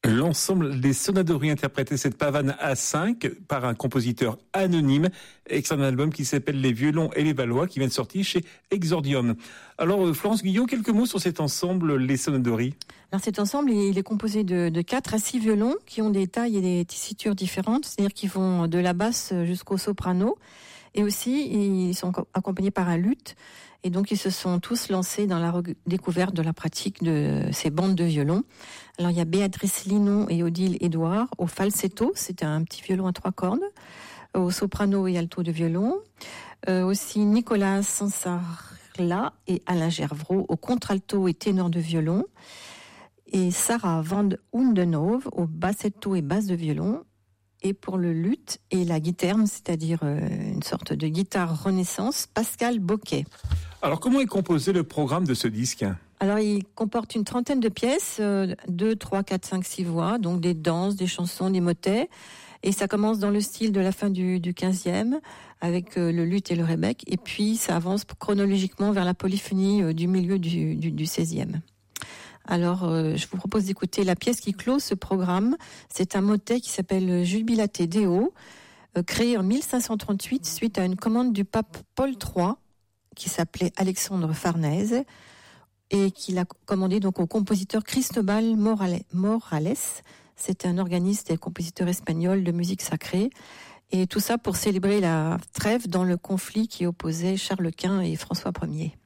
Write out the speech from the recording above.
L'ensemble des Sonadori interprétait cette pavane à 5 par un compositeur anonyme, extrait d'un album qui s'appelle Les Violons et les Valois, qui vient de sortir chez Exordium. Alors, Florence Guyot, quelques mots sur cet ensemble, les Sonadori. Alors cet ensemble, il est composé de 4 à 6 violons qui ont des tailles et des tessitures différentes, c'est-à-dire qu'ils vont de la basse jusqu'au soprano. Et aussi, ils sont accompagnés par un luth. Et donc, ils se sont tous lancés dans la découverte de la pratique de ces bandes de violon. Alors, il y a Béatrice Linon et Odile Édouard au falsetto. C'est un petit violon à 3 cordes. Au soprano et alto de violon. Aussi Nicolas Sansarla et Alain Gervraud au contralto et ténor de violon. Et Sarah Van Hundenhove au bassetto et basse de violon. Et pour le luth et la guiterne, c'est-à-dire une sorte de guitare renaissance, Pascal Boquet. Alors, comment est composé le programme de ce disque ? Alors, il comporte une trentaine de pièces, 2, 3, 4, 5, 6 voix, donc des danses, des chansons, des motets. Et ça commence dans le style de la fin du 15e, avec le luth et le rebec. Et puis, ça avance chronologiquement vers la polyphonie du milieu du 16e. Alors, je vous propose d'écouter la pièce qui clôt ce programme. C'est un motet qui s'appelle Jubilate Deo, créé en 1538 suite à une commande du pape Paul III, qui s'appelait Alexandre Farnèse, et qu'il a commandé donc au compositeur Cristobal Morales. C'est un organiste et compositeur espagnol de musique sacrée. Et tout ça pour célébrer la trêve dans le conflit qui opposait Charles Quint et François Ier.